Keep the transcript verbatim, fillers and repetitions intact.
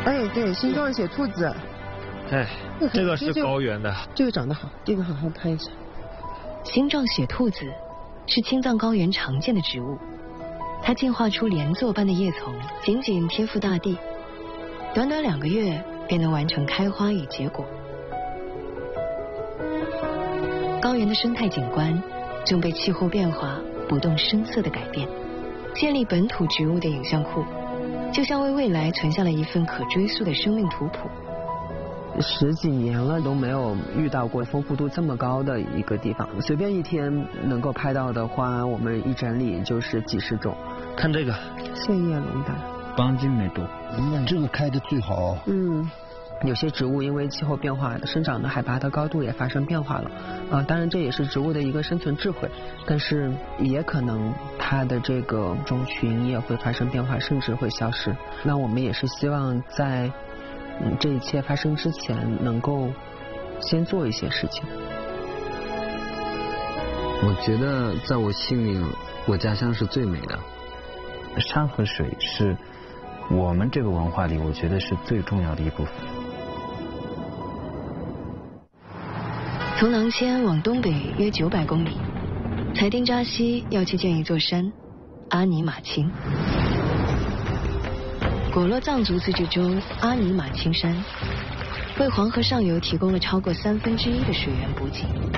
哎，对，心状血兔子。 哎，这个是高原的。 这个长得好，这个好好拍一下。 星状血兔子是青藏高原常见的植物，它进化出连座般的叶丛，紧紧贴附大地，短短两个月便能完成开花与结果。高原的生态景观正被气候变化不动声色地改变，建立本土植物的影像库，就像为未来存下了一份可追溯的生命图谱。 十几年了都没有遇到过丰富度这么高的一个地方，随便一天能够拍到的花，我们一整理就是几十种。 看这个线叶龙胆， 邦金梅多，你这个开的最好。 嗯，有些植物因为气候变化，生长的海拔的高度也发生变化了啊，当然这也是植物的一个生存智慧，但是也可能它的这个种群也会发生变化，甚至会消失。那我们也是希望在嗯，这一切发生之前，能够先做一些事情。 我觉得在我心里，我家乡是最美的。 山和水是我们这个文化里，我觉得是最重要的一部分。 从囊谦往东北约九百公里，才丁扎西要去见一座山——阿尼玛卿。果洛藏族自治州阿尼玛卿山为黄河上游提供了超过三分之一的水源补给。